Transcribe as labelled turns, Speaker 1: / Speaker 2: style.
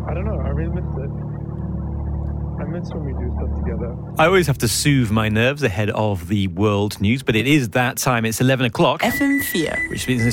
Speaker 1: I don't know. I really miss it. I miss when we do stuff together.
Speaker 2: I always have to soothe my nerves ahead of the world news, but it is that time. It's 11 o'clock.
Speaker 3: FM4.
Speaker 2: Which means